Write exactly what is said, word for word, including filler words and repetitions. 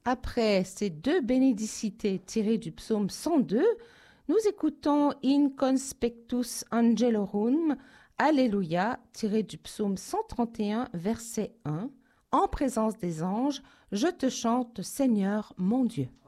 Après ces deux bénédicités tirées du psaume cent deux, nous écoutons In conspectus angelorum, Alléluia, tiré du psaume cent trente et un, verset un. En présence des anges, je te chante, Seigneur mon Dieu.